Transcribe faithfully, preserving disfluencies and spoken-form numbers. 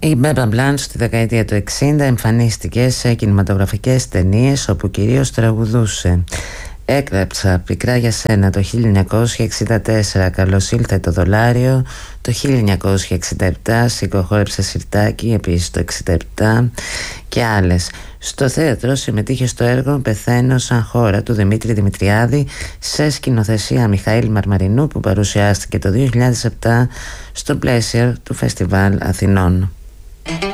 Η Μπέμπα Μπλάν στη δεκαετία του εξήντα εμφανίστηκε σε κινηματογραφικές ταινίες όπου κυρίως τραγουδούσε. Έγραψα πικρά για σένα το χίλια εννιακόσια εξήντα τέσσερα, καλώς ήλθε το δολάριο το χίλια εννιακόσια εξήντα επτά, σηκωχώρεψε σιρτάκι επίσης το εξήντα επτά και άλλες. Στο θέατρο συμμετείχε στο έργο «Πεθαίνω σαν χώρα» του Δημήτρη Δημητριάδη σε σκηνοθεσία Μιχαήλ Μαρμαρινού, που παρουσιάστηκε το δύο χιλιάδες επτά στο πλαίσιο του Φεστιβάλ Αθηνών.